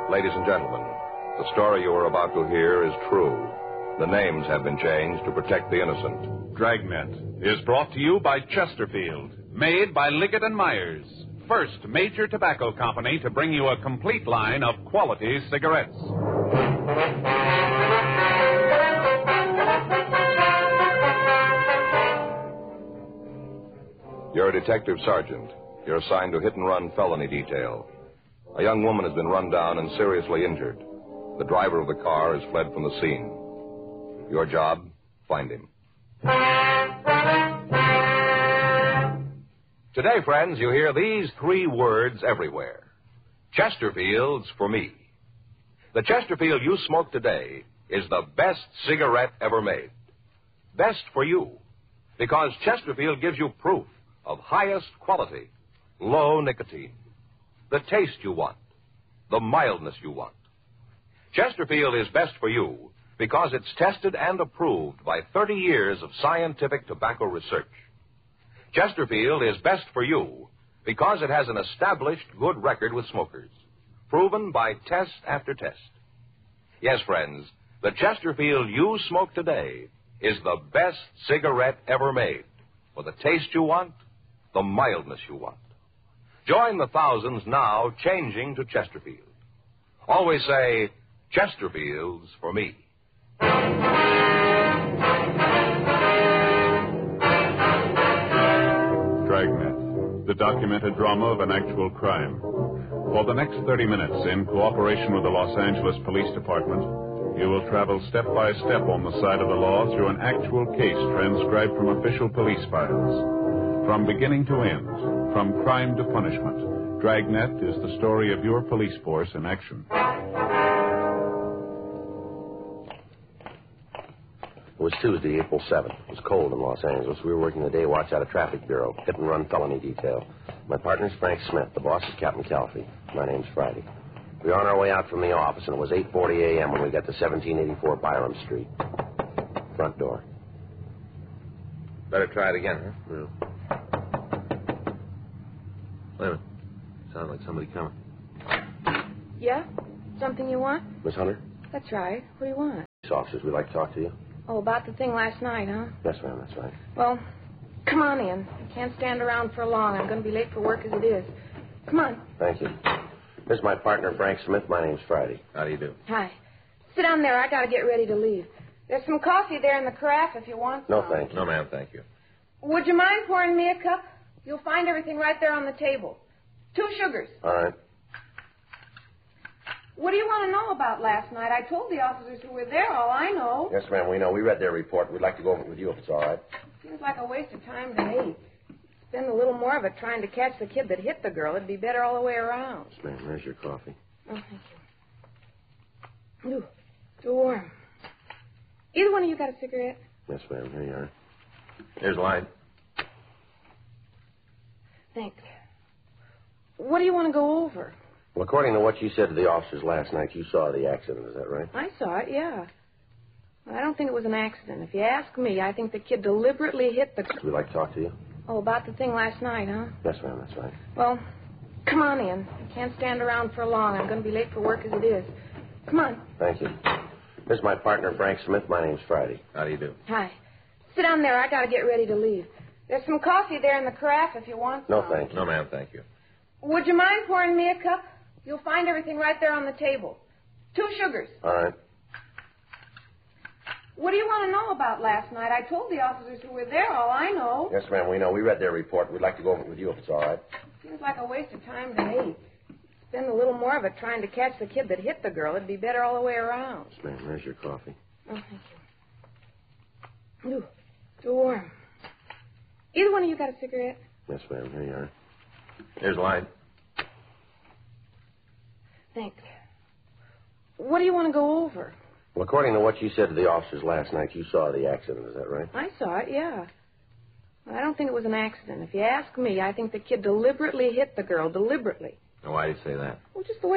Ladies and gentlemen, the story you are about to hear is true. The names have been changed to protect the innocent. Dragnet is brought to you by Chesterfield, made by Liggett & Myers, first major tobacco company to bring you a complete line of quality cigarettes. You're a detective sergeant. You're assigned to hit-and-run felony detail. A young woman has been run down and seriously injured. The driver of the car has fled from the scene. Your job, find him. Today, friends, you hear these three words everywhere. Chesterfield's for me. The Chesterfield you smoke today is the best cigarette ever made. Best for you, because Chesterfield gives you proof of highest quality, low nicotine, the taste you want, the mildness you want. Chesterfield is best for you because it's tested and approved by 30 years of scientific tobacco research. Chesterfield is best for you because it has an established good record with smokers, proven by test after test. Yes, friends, the Chesterfield you smoke today is the best cigarette ever made for the taste you want, the mildness you want. Join the thousands now changing to Chesterfield. Always say, Chesterfield's for me. Dragnet, the documented drama of an actual crime. For the next 30 minutes, in cooperation with the Los Angeles Police Department, you will travel step by step on the side of the law through an actual case transcribed from official police files. From beginning to end, from crime to punishment, Dragnet is the story of your police force in action. It was Tuesday, April 7th. It was cold in Los Angeles. We were working the day watch out of traffic bureau, hit-and-run felony detail. My partner's Frank Smith. The boss is Captain Calfee. My name's Friday. We were on our way out from the office, and it was 8:40 a.m. when we got to 1784 Byram Street. Front door. Better try it again, huh? Yeah. Wait a minute. Sounds like somebody coming. Yeah? Something you want? Miss Hunter? That's right. What do you want? Police officers, we'd like to talk to you. Oh, about the thing last night, huh? Yes, ma'am, that's right. Well, come on in. I can't stand around for long. I'm going to be late for work as it is. Come on. Thank you. This is my partner, Frank Smith. My name's Friday. How do you do? Hi. Sit down there. I got to get ready to leave. There's some coffee there in the carafe if you want some. No, thank you. No, ma'am, thank you. Would you mind pouring me a cup? You'll find everything right there on the table. 2 sugars. All right. What do you want to know about last night? I told the officers who were there all I know. Yes, ma'am, we know. We read their report. We'd like to go over it with you if it's all right. Seems like a waste of time to me. Spend a little more of it trying to catch the kid that hit the girl. It'd be better all the way around. Yes, ma'am, there's your coffee. Oh, thank you. Ooh, too warm. Either one of you got a cigarette? Yes, ma'am, here you are. Here's the line. Thanks. What do you want to go over? Well, according to what you said to the officers last night, you saw the accident. Is that right? I saw it, yeah. Well, I don't think it was an accident. If you ask me, I think the kid deliberately hit the... We'd like to talk to you. Oh, about the thing last night, huh? Yes, ma'am, that's right. Well, come on in. I can't stand around for long. I'm going to be late for work as it is. Come on. Thank you. This is my partner, Frank Smith. My name's Friday. How do you do? Hi. Sit down there. I got to get ready to leave. There's some coffee there in the carafe if you want some. No, thank you. No, ma'am, thank you. Would you mind pouring me a cup? You'll find everything right there on the table. 2 sugars. All right. What do you want to know about last night? I told the officers who were there all I know. Yes, ma'am, we know. We read their report. We'd like to go over it with you if it's all right. Seems like a waste of time to me. Spend a little more of it trying to catch the kid that hit the girl. It'd be better all the way around. Yes, ma'am, there's your coffee. Oh, thank you. Ooh, too warm. Either one of you got a cigarette? Yes, ma'am, here you are. Here's the line. Thanks. What do you want to go over? Well, according to what you said to the officers last night, you saw the accident. Is that right? I saw it, yeah. Well, I don't think it was an accident. If you ask me, I think the kid deliberately hit the girl. Deliberately. Now, why do you say that? Well, just the way